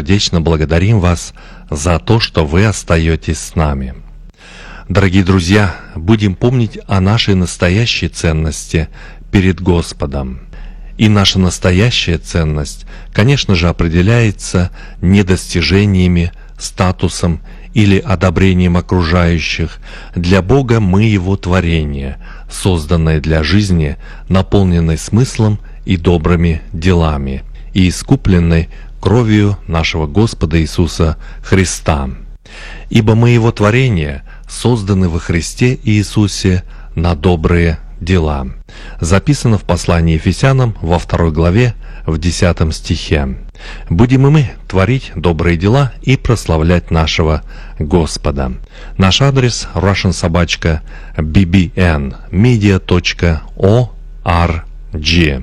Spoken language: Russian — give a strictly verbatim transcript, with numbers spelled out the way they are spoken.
сердечно благодарим вас за то, что вы остаетесь с нами. Дорогие друзья, будем помнить о нашей настоящей ценности перед Господом. И наша настоящая ценность, конечно же, определяется не достижениями, статусом или одобрением окружающих. Для Бога мы Его творение, созданное для жизни, наполненной смыслом и добрыми делами, и искупленной кровью нашего Господа Иисуса Христа. Ибо мы Его творение, созданы во Христе Иисусе на добрые дела. Записано в послании Ефесянам во второй главе в десятом стихе. Будем и мы творить добрые дела и прославлять нашего Господа. Наш адрес russian собачка би би эн медиа точка орг.